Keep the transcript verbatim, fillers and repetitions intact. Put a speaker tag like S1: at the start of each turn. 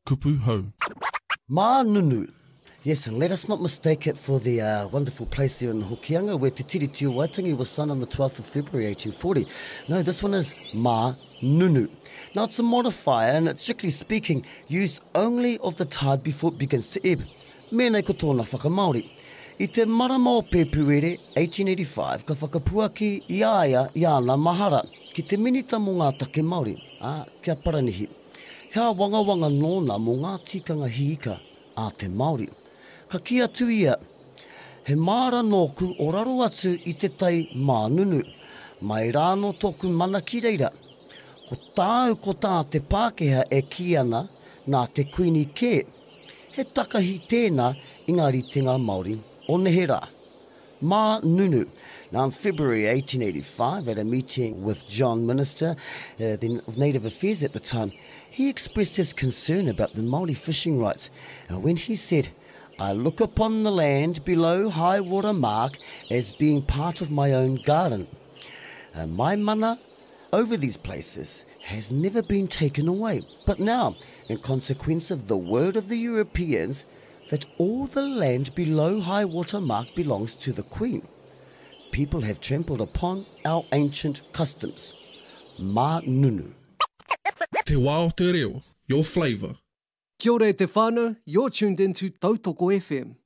S1: kupu hau.
S2: Mā Nunu. Yes, and let us not mistake it for the uh, wonderful place there in Hokianga where Te Tiriti o Waitangi was signed on the twelfth of February eighteen forty. No, this one is Mā Nunu. Now, it's a modifier and it's, strictly speaking, used only of the tide before it begins to ebb. Mēnei ko tōna whakamaori. I te marama o Pēpuere, eighteen eighty-five, ka whakapuaki i aia i ana mahara ki te minita mō ngā take Māori, a kia paranihi. Hea wanga wanga nōna mō ngā tikanga hiika a te Māori. Ka kia tu ia, he māra nōku o raro atu i te tai Mā Nunu, mai rāno tōku mana ki reira. Ko tāu ko tā te Pākehā e ki ana nā te kuini kē. He takahi tēnā i ngā ritenga Māori o nehe rā. Mā Nunu. Now in February eighteen eighty-five, at a meeting with John Minister uh, of Native Affairs at the time, he expressed his concern about the Māori fishing rights uh, when he said, I look upon the land below high water mark as being part of my own garden. Uh, my mana over these places has never been taken away. But now, in consequence of the word of the Europeans, that all the land below high water mark belongs to the Queen, people have trampled upon our ancient customs. Mā Nunu.
S1: Te wā o te reo, your flavour.
S3: Kia ora e te whānau, you're tuned into Tautoko F M.